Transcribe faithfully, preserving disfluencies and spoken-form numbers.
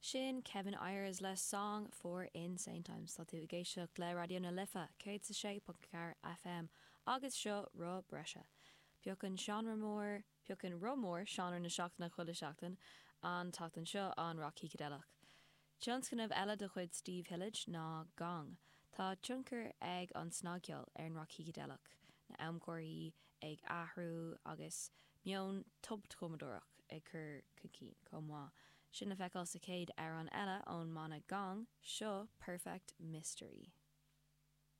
Sin Kevin Ayers le song for Insane Times tá tú géisioach le radio na lifa cé sa sé car F M agus seo ro breise. Peocan Sean Ramór, peocan Romór Seanar na seachtainna chuile seachtain an tatan seo an Rocky Cadelach. Tionscanmh eile de chuid Steve Hillage ná gang. Tá tiuncar ag an snaggeal ar an Rocky Cadelach na amcóirí ag ahrú agus mion tub tromadorach ag chur cicín comá. Sin na feicáil sa céad ar an eile ón mana gang, seo Perfect Mystery.